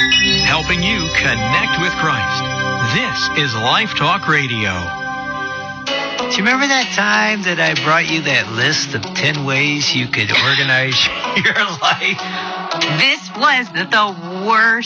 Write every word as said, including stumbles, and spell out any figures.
helping you connect with Christ. This is Life Talk Radio. Do you remember that time that I brought you that list of ten ways you could organize your life? This was the worst